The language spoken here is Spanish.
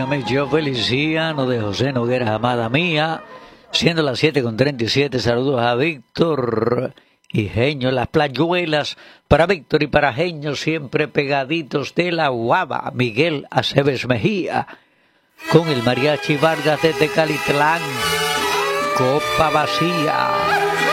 Óigame, yo Feliciano de José Noguera, amada mía, siendo las 7:37, saludos a Víctor y Genio, las playuelas, para Víctor y para Genio, siempre pegaditos de la guava, Miguel Aceves Mejía, con el Mariachi Vargas desde Calitlán, copa vacía.